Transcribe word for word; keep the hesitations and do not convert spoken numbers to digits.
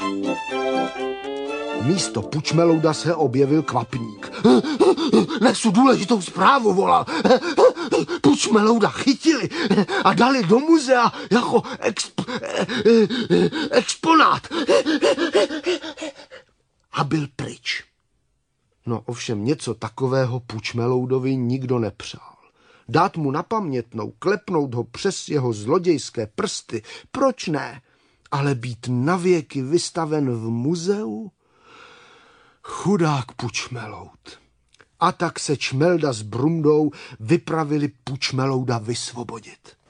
Místo Pučmelouda se objevil Kvapník. Nesu důležitou zprávu, volal. Pučmelouda chytili a dali do muzea jako exp, exponát. A byl pryč. No ovšem něco takového Pučmeloudovi nikdo nepřál. Dát mu na pamětnou, klepnout ho přes jeho zlodějské prsty, proč ne? Ale být navěky vystaven v muzeu? Chudák Pučmeloud. A tak se Čmelda s Brundou vypravili Pučmelouda vysvobodit.